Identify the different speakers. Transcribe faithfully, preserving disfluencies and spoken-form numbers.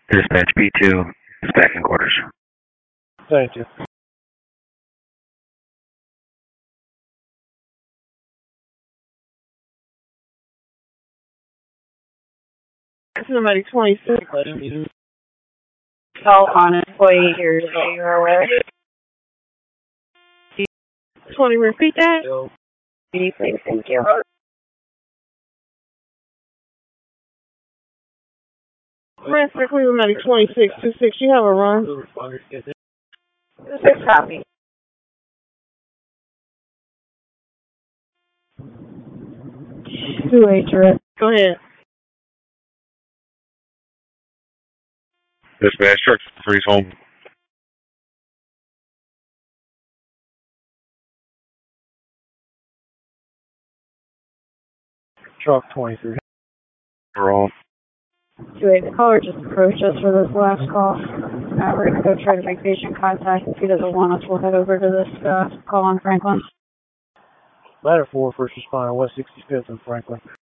Speaker 1: Dispatch B two, stacking quarters.
Speaker 2: Thank you.
Speaker 3: Somebody twenty-six. Call on employee here that you're aware. twenty, repeat that?
Speaker 2: No.
Speaker 3: Please, thank you. Rest for Cleveland Medic twenty-six two six, you have a run. Six copy. Two eight, direct. Go ahead.
Speaker 1: Dispatch truck freeze home.
Speaker 2: Truck twenty-three.
Speaker 1: We're on.
Speaker 3: Two eight, the caller just approached us for this last call. Uh, we're going to go try to make patient contact. If he doesn't want us, we'll head over to this uh, call on Franklin.
Speaker 2: Ladder four, first responder, West sixty-fifth and Franklin.